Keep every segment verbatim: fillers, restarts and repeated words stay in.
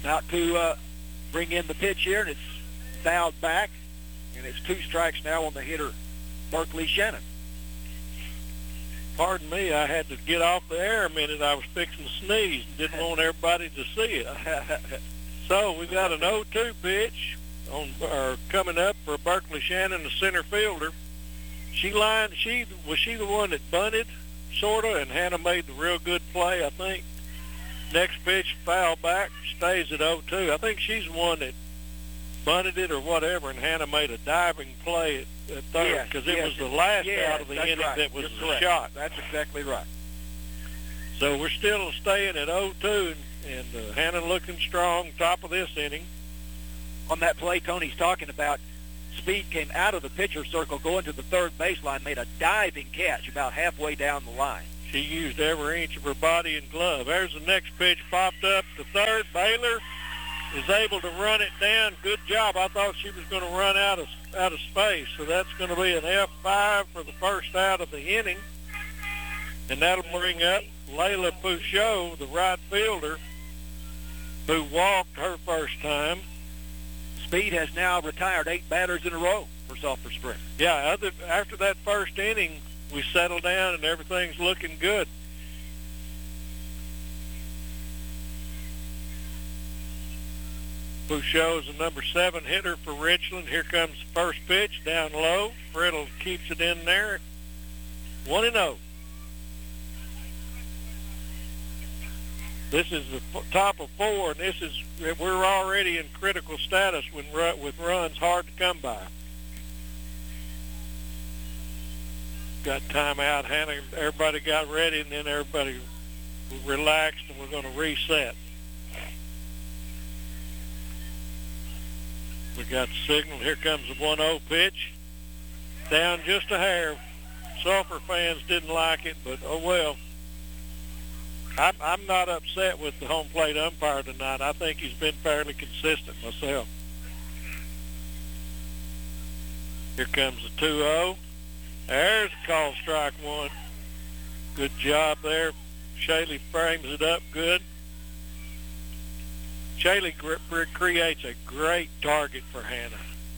about to uh, bring in the pitch here, and it's fouled back, and it's two strikes now on the hitter, Berkeley Shannon. Pardon me, I had to get off the air a minute. I was fixing to sneeze and didn't want everybody to see it. So we got an oh two pitch on or coming up for Berkeley Shannon, the center fielder. She lined. She was she the one that bunted, sorta, and Hannah made the real good play, I think. Next pitch, foul back, stays at oh two. I think she's the one that bunted it or whatever, and Hannah made a diving play at, at third because yes, it yes, was the last yes, out of the that's inning right. that was You're the correct. shot. That's exactly right. So we're still staying at oh two, and, and uh, Hannah looking strong, top of this inning. On that play Tony's talking about, Speed came out of the pitcher circle, going to the third baseline, made a diving catch about halfway down the line. She used every inch of her body and glove. There's the next pitch, popped up to third. Baylor is able to run it down. Good job. I thought she was going to run out of out of space, so that's going to be an F five for the first out of the inning. And that'll bring up Layla Pouchot, the right fielder, who walked her first time. Speed has now retired eight batters in a row for Sulphur Springs. Yeah, other, after that first inning, we settled down and everything's looking good. Pouchot is the number seven hitter for Richland. Here comes the first pitch, down low. Friddle keeps it in there. one and oh. This is the top of four, and this is we're already in critical status when with runs hard to come by. Got time out. Hannah, everybody got ready, and then everybody relaxed, and we're going to reset. We got the signal. Here comes the one oh pitch. Down just a hair. Sulphur fans didn't like it, but oh well. I'm, I'm not upset with the home plate umpire tonight. I think he's been fairly consistent myself. Here comes the two oh. There's a call, strike one. Good job there. Shaley frames it up good. Shaley cre- creates a great target for Hannah.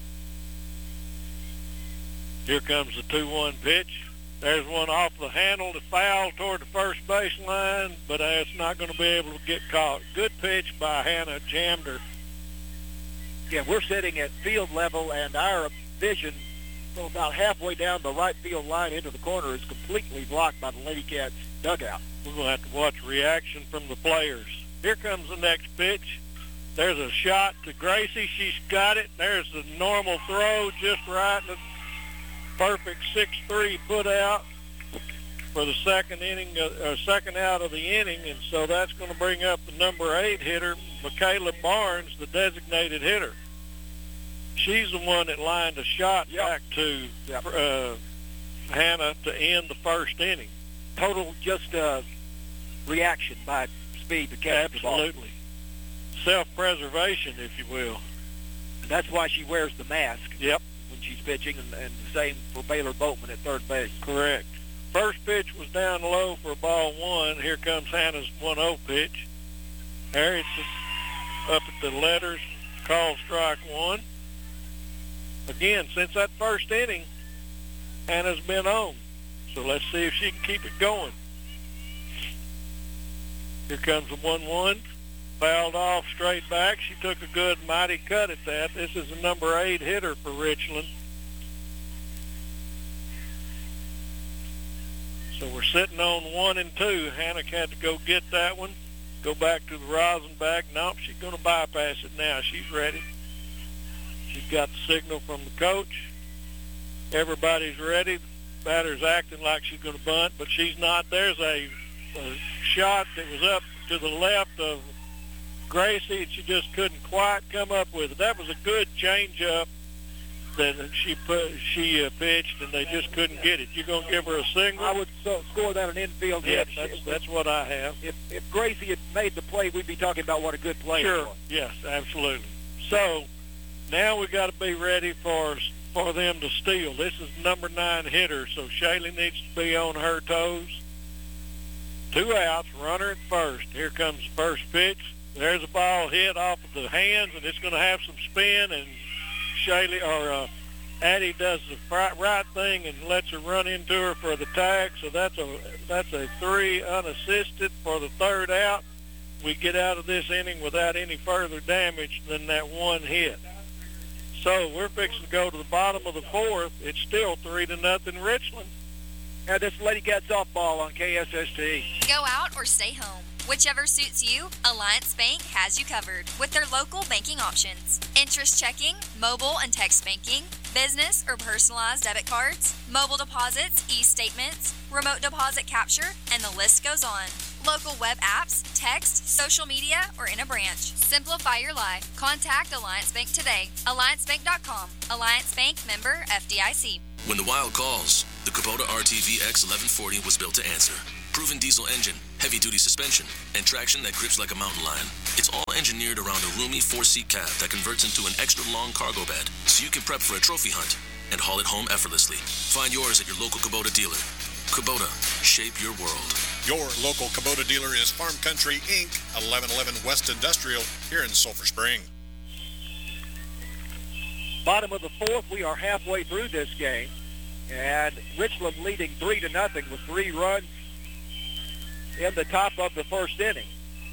Here comes the two one pitch. There's one off the handle to foul toward the first baseline, but uh, it's not going to be able to get caught. Good pitch by Hannah, jammed her. Yeah, we're sitting at field level, and our vision, well, about halfway down the right field line into the corner, is completely blocked by the Lady Cats dugout. We're going to have to watch reaction from the players. Here comes the next pitch. There's a shot to Gracie. She's got it. There's the normal throw just right. Perfect six three put out for the second inning, uh, second out of the inning, and so that's going to bring up the number eight hitter, Michaela Barnes, the designated hitter. She's the one that lined a shot yep. back to yep. uh, Hannah to end the first inning. Total just uh, reaction by Speed to catch the ball. Absolutely. Self-preservation, if you will. And that's why she wears the mask. Yep. When she's pitching, and, and the same for Baylor Boatman at third base. Correct. First pitch was down low for ball one. Here comes Hannah's one oh pitch. There it's up at the letters, called strike one. Again, since that first inning, Hannah's been on. So let's see if she can keep it going. Here comes the one one. Fouled off straight back. She took a good, mighty cut at that. This is the number eight hitter for Richland. So we're sitting on one and two. Hannah had to go get that one. Go back to the rosin bag. Nope, she's going to bypass it now. She's ready. She's got the signal from the coach. Everybody's ready. The batter's acting like she's going to bunt, but she's not. There's a, a shot that was up to the left of Gracie, and she just couldn't quite come up with it. That was a good change-up that she put, she uh, pitched, and they just couldn't get it. You gonna give her a single? I would so, score that an infield hit. hit. That's, that's what I have. If, if Gracie had made the play, we'd be talking about what a good play sure. it was. Yes, absolutely. So now we got to be ready for for them to steal. This is number nine hitter, so Shaley needs to be on her toes. Two outs, runner at first. Here comes the first pitch. There's a ball hit off of the hands, and it's going to have some spin, and Shaylee, or uh, Addie does the right thing and lets her run into her for the tag. So that's a that's a three unassisted for the third out. We get out of this inning without any further damage than that one hit. So we're fixing to go to the bottom of the fourth. It's still three to nothing Richland. And this Lady Cat softball on K S S T. Go out or stay home. Whichever suits you, Alliance Bank has you covered with their local banking options. Interest checking, mobile and text banking, business or personalized debit cards, mobile deposits, e-statements, remote deposit capture, and the list goes on. Local web apps, text, social media, or in a branch. Simplify your life. Contact Alliance Bank today. alliance bank dot com. Alliance Bank, member F D I C. When the Wild calls, the Kubota R T V X eleven forty was built to answer. Proven diesel engine, heavy-duty suspension, and traction that grips like a mountain lion. It's all engineered around a roomy four-seat cab that converts into an extra-long cargo bed, so you can prep for a trophy hunt and haul it home effortlessly. Find yours at your local Kubota dealer. Kubota, shape your world. Your local Kubota dealer is Farm Country, Incorporated, eleven eleven West Industrial, here in Sulphur Spring. Bottom of the fourth, we are halfway through this game, and Richland leading three to nothing with three runs in the top of the first inning.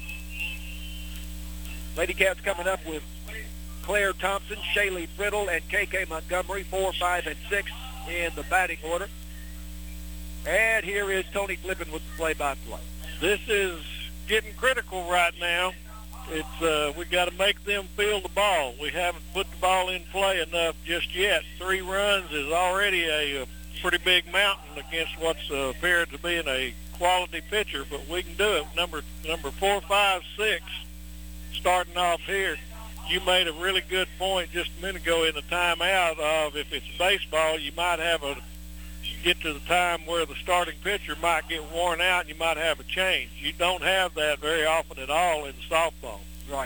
Lady Cats coming up with Claire Thompson, Shaylee Friddle, and K K Montgomery, four, five, and six in the batting order. And here is Tony Flippin with the play-by-play. This is getting critical right now. It's uh, we got to make them feel the ball. We haven't put the ball in play enough just yet. Three runs is already a, a pretty big mountain against what's uh, appeared to be a quality pitcher, but we can do it. Number number four, five, six, starting off here. You made a really good point just a minute ago in the timeout of if it's baseball, you might have a get to the time where the starting pitcher might get worn out and you might have a change. You don't have that very often at all in softball. Right.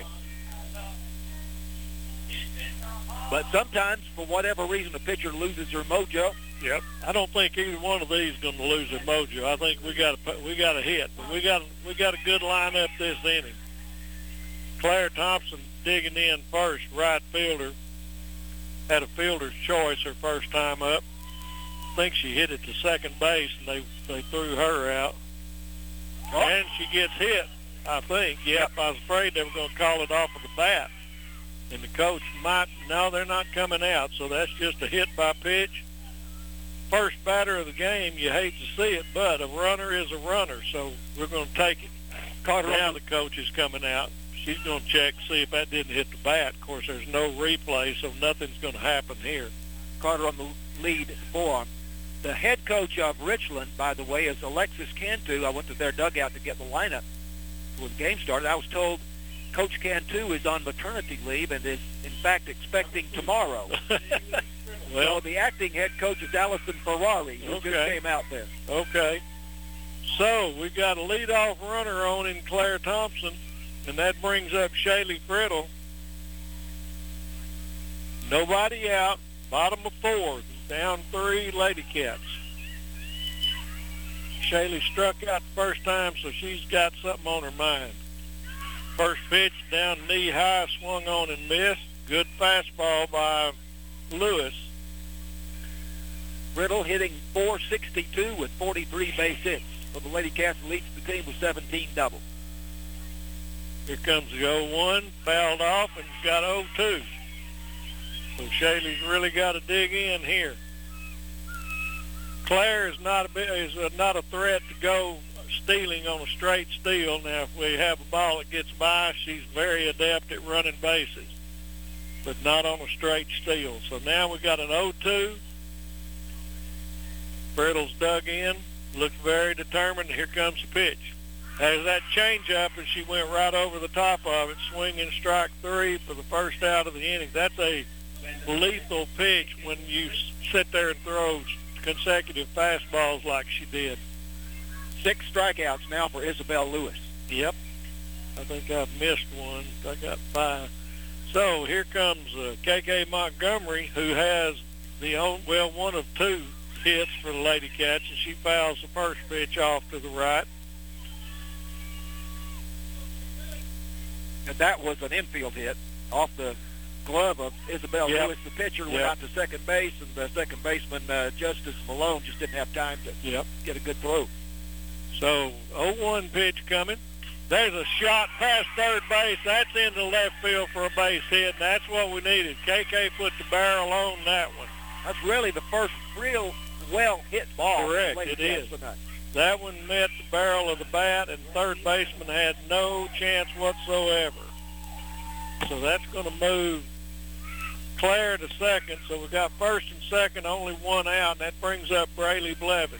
But sometimes, for whatever reason, the pitcher loses their mojo. Yep. I don't think either one of these is going to lose their mojo. I think we got a we got a hit, but we got we got a good lineup this inning. Claire Thompson digging in first, right fielder. Had a fielder's choice her first time up. I think she hit it to second base, and they they threw her out. Oh. And she gets hit, I think. Yep, yep. I was afraid they were going to call it off of the bat. And the coach might, no, they're not coming out, so that's just a hit by pitch. First batter of the game, you hate to see it, but a runner is a runner, so we're going to take it. Carter, now the coach is coming out. She's going to check, see if that didn't hit the bat. Of course, there's no replay, so nothing's going to happen here. Carter on the lead forearm. The head coach of Richland, by the way, is Alexis Cantu. I went to their dugout to get the lineup when the game started. I was told Coach Cantu is on maternity leave and is, in fact, expecting tomorrow. Well, so the acting head coach is Allison Ferrari, who okay. just came out there. Okay. So we got a leadoff runner on in Claire Thompson, and that brings up Shaylee Friddle. Nobody out. Bottom of four. Down three Lady Cats. Shaylee struck out the first time, so she's got something on her mind. First pitch down knee high, swung on and missed. Good fastball by Lewis. Riddle hitting four sixty-two with forty-three base hits. So the Lady Cats leads the team with seventeen doubles. Here comes the oh one, fouled off, and got oh two. So Shaylee's really got to dig in here. Claire is not a bit, is not a threat to go stealing on a straight steal. Now, if we have a ball that gets by, she's very adept at running bases, but not on a straight steal. So now we got an oh two. Friddle's dug in, looks very determined. Here comes the pitch. Has that changeup, and she went right over the top of it, swinging strike three for the first out of the inning. That's a lethal pitch when you sit there and throw consecutive fastballs like she did. Six strikeouts now for Isabel Lewis. Yep. I think I've missed one. I got five. So here comes uh, K K Montgomery, who has the own, well, one of two hits for the Lady Cats, and she fouls the first pitch off to the right. And that was an infield hit off the glove of Isabel Yep. Lewis. The pitcher went Yep. out to second base, and the second baseman, uh, Justice Malone, just didn't have time to Yep. get a good throw. So oh one pitch coming. There's a shot past third base. That's into left field for a base hit, and that's what we needed. K K put the barrel on that one. That's really the first real well-hit ball. Correct, Lady it Cats is. tonight. That one met the barrel of the bat, and third baseman had no chance whatsoever. So that's going to move Claire to second. So we got first and second, only one out, and that brings up Braylee Blevins.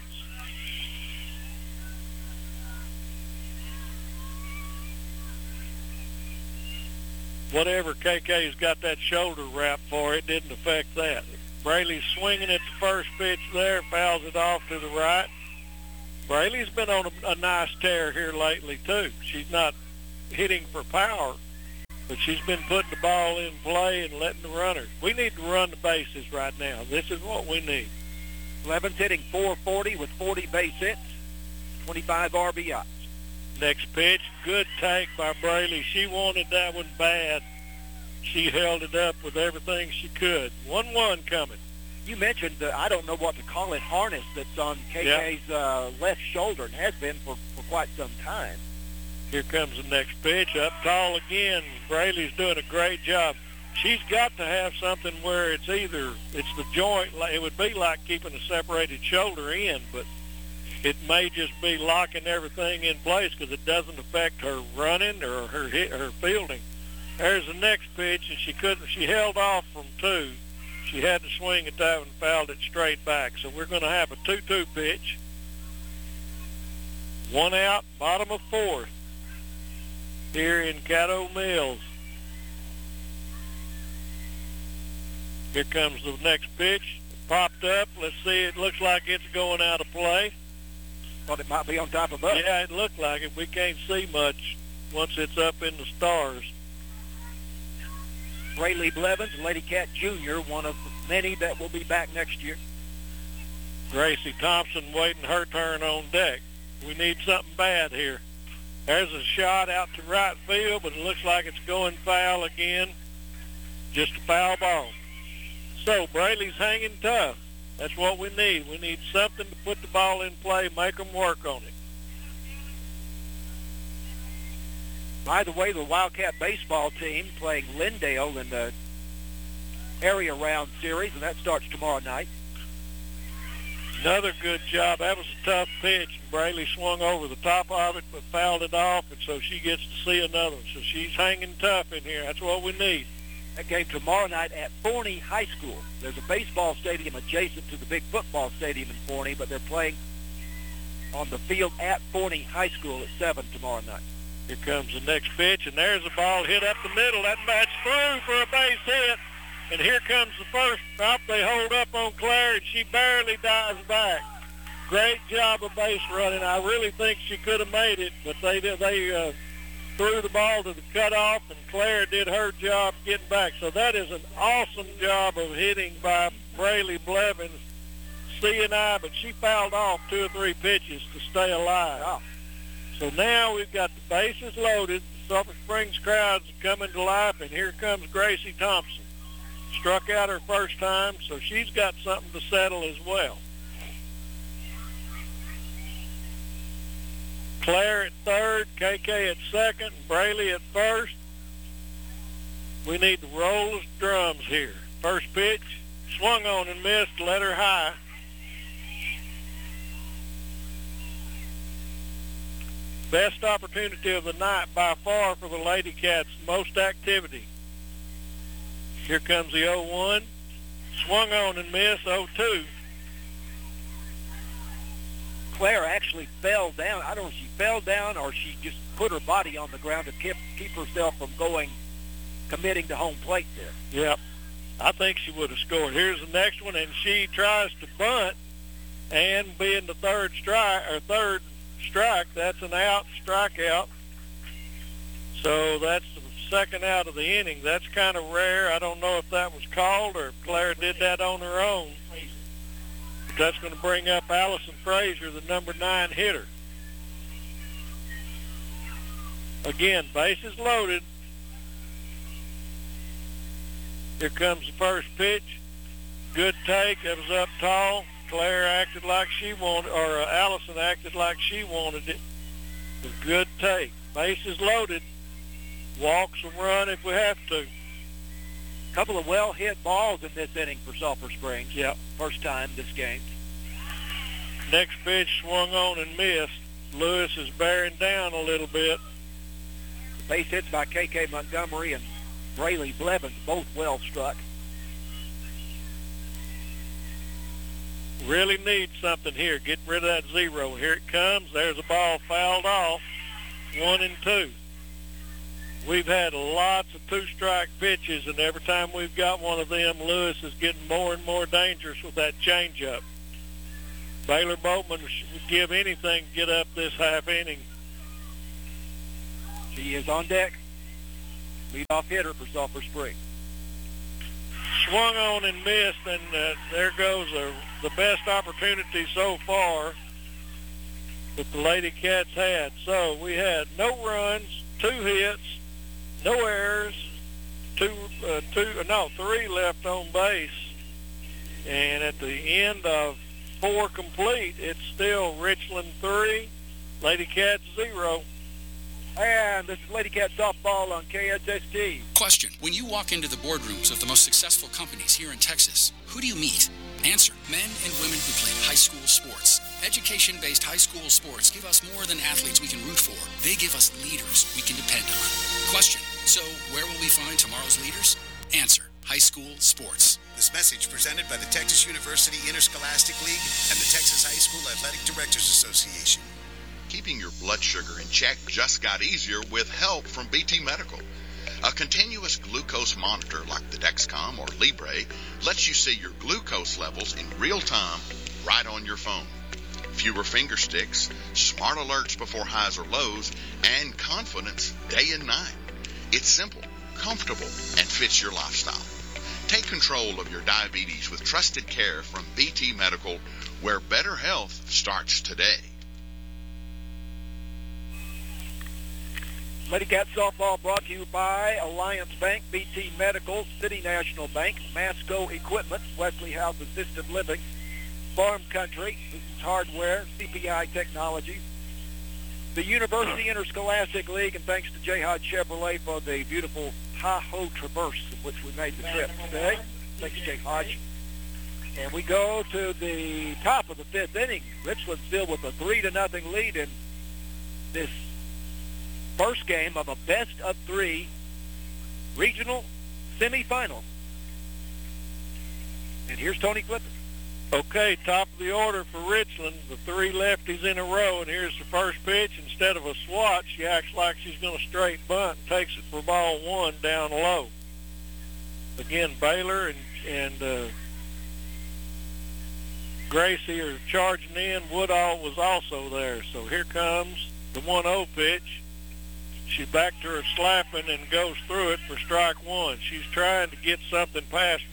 Whatever K K's got that shoulder wrap for, it didn't affect that. Braylee's swinging at the first pitch there, fouls it off to the right. Braylee's been on a, a nice tear here lately, too. She's not hitting for power, but she's been putting the ball in play and letting the runners. We need to run the bases right now. This is what we need. Blevins hitting four forty with forty base hits, twenty-five R B Is. Next pitch, good take by Braylee. She wanted that one bad. She held it up with everything she could. one one coming. You mentioned, uh, I don't know what to call it, harness that's on K K's uh, left shoulder and has been for, for quite some time. Here comes the next pitch, up tall again. Braylee's doing a great job. She's got to have something where it's either, it's the joint, it would be like keeping a separated shoulder in, but it may just be locking everything in place because it doesn't affect her running or her hit, her fielding. There's the next pitch, and she couldn't. She held off from two. She had to swing at that one and fouled it straight back. So we're going to have a two two pitch. One out, bottom of fourth here in Caddo Mills. Here comes the next pitch. It popped up. Let's see. It looks like it's going out of play. Thought it might be on top of us. Yeah, it looked like it. We can't see much once it's up in the stars. Braylee Blevins, Lady Cat Junior, one of many that will be back next year. Gracie Thompson waiting her turn on deck. We need something bad here. There's a shot out to right field, but it looks like it's going foul again. Just a foul ball. So Braylee's hanging tough. That's what we need. We need something to put the ball in play, make them work on it. By the way, the Wildcat baseball team playing Lindale in the area round series, and that starts tomorrow night. Another good job. That was a tough pitch. Braylee swung over the top of it, but fouled it off, and so she gets to see another one. So she's hanging tough in here. That's what we need. That game tomorrow night at Forney High School. There's a baseball stadium adjacent to the big football stadium in Forney, but they're playing on the field at Forney High School at seven tomorrow night. Here comes the next pitch, and there's a ball hit up the middle. That match through for a base hit. And here comes the first stop. They hold up on Claire, and she barely dives back. Great job of base running. I really think she could have made it, but they did, they uh, threw the ball to the cutoff, and Claire did her job getting back. So that is an awesome job of hitting by Braylee Blevins, C and I, but she fouled off two or three pitches to stay alive. Wow. So now we've got the bases loaded. The Sulphur Springs crowd's coming to life, and here comes Gracie Thompson. Struck out her first time, so she's got something to settle as well. Claire at third, K K at second, and Braylee at first. We need to roll the drums here. First pitch, swung on and missed, let her high. Best opportunity of the night by far for the Lady Cats, most activity. Here comes the oh one. Swung on and missed, oh two. Claire actually fell down. I don't know if she fell down or she just put her body on the ground to keep, keep herself from going, committing to home plate there. Yep. I think she would have scored. Here's the next one, and she tries to bunt, and being the third strike, or third strike, that's an out, strikeout. So that's the second out of the inning. That's kind of rare. I don't know if that was called or if Claire did that on her own. But that's going to bring up Allison Frazier, the number nine hitter. Again, bases loaded. Here comes the first pitch. Good take. That was up tall. Claire acted like she wanted, or uh, Allison acted like she wanted it. It was a good take. Bases loaded. Walks and run if we have to. Couple of well-hit balls in this inning for Sulphur Springs. Yeah. First time this game. Next pitch swung on and missed. Lewis is bearing down a little bit. Base hits by K K Montgomery and Braylee Blevins, both well struck. Really need something here. Getting rid of that zero. Here it comes. There's a ball fouled off. One and two. We've had lots of two-strike pitches, and every time we've got one of them, Lewis is getting more and more dangerous with that changeup. Baylor Boatman would give anything to get up this half inning. She is on deck. Leadoff hitter for Sulphur Springs. Swung on and missed, and uh, there goes uh, the best opportunity so far that the Lady Cats had. So we had no runs, two hits, no errors, two, uh, two, no, three left on base, and at the end of four complete, it's still Richland three, Lady Cats zero. And this is Lady Cat softball on K S S T. Question. When you walk into the boardrooms of the most successful companies here in Texas, who do you meet? Answer. Men and women who play high school sports. Education-based high school sports give us more than athletes we can root for. They give us leaders we can depend on. Question. So where will we find tomorrow's leaders? Answer. High school sports. This message presented by the Texas University Interscholastic League and the Texas High School Athletic Directors Association. Keeping your blood sugar in check just got easier with help from B T Medical. A continuous glucose monitor like the Dexcom or Libre lets you see your glucose levels in real time right on your phone. Fewer finger sticks, smart alerts before highs or lows, and confidence day and night. It's simple, comfortable, and fits your lifestyle. Take control of your diabetes with trusted care from B T Medical, where better health starts today. Lady Cat softball brought to you by Alliance Bank, B T Medical, City National Bank, Masco Equipment, Wesley House Assisted Living, Farm Country, this is Hardware, C P I Technologies, the University Interscholastic League, and thanks to J. Hodge Chevrolet for the beautiful Tahoe Traverse in which we made the trip today. Thanks, J. Hodge. And we go to the top of the fifth inning. Richland still with a three to nothing lead in this first game of a best of three regional semifinal. And here's Tony Clippert. Okay, top of the order for Richland, the three lefties in a row, and here's the first pitch. Instead of a swat, she acts like she's going to straight bunt and takes it for ball one down low. Again, Baylor and, and uh, Gracie are charging in. Woodall was also there. So here comes the one oh pitch. She back to her slapping and goes through it for strike one. She's trying to get something past